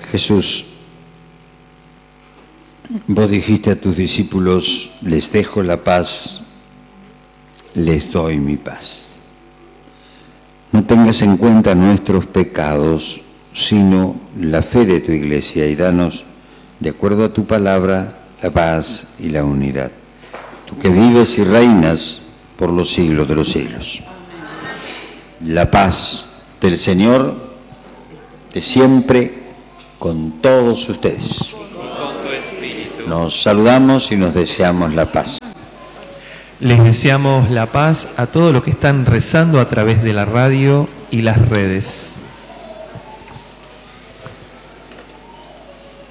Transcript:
Jesús, vos dijiste a tus discípulos, les dejo la paz, les doy mi paz. No tengas en cuenta nuestros pecados, sino la fe de tu Iglesia, y danos, de acuerdo a tu palabra, la paz y la unidad. Tú que vives y reinas por los siglos de los siglos. La paz del Señor de siempre con todos ustedes. Con tu espíritu. Nos saludamos y nos deseamos la paz. Les deseamos la paz a todos los que están rezando a través de la radio y las redes.